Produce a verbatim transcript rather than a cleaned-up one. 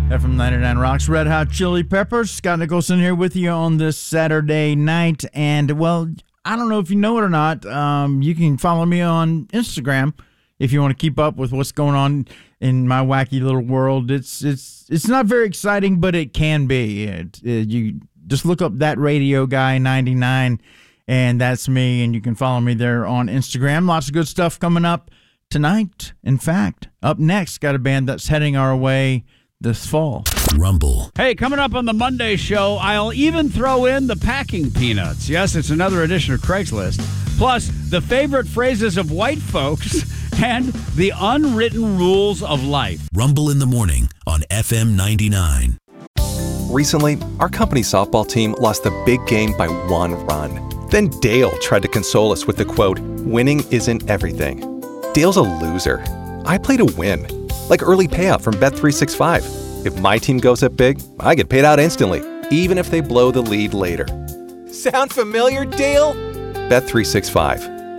F M ninety-nine Rocks, Red Hot Chili Peppers. Scott Nicholson here with you on this Saturday night. And, well, I don't know if you know it or not. Um, you can follow me on Instagram if you want to keep up with what's going on in my wacky little world. It's it's it's not very exciting, but it can be. It, it, you just look up That Radio Guy ninety-nine, and that's me, and you can follow me there on Instagram. Lots of good stuff coming up tonight. In fact, up next, got a band that's heading our way this fall. Rumble. Hey, coming up on the Monday show, I'll even throw in the packing peanuts. Yes, it's another edition of Craigslist. Plus, the favorite phrases of white folks and the unwritten rules of life. Rumble in the morning on F M ninety-nine. Recently, our company softball team lost the big game by one run. Then Dale tried to console us with the quote, "Winning isn't everything." Dale's a loser. I play to win. Like early payout from Bet three sixty-five. If my team goes up big, I get paid out instantly, even if they blow the lead later. Sound familiar, Dale? Bet three sixty-five.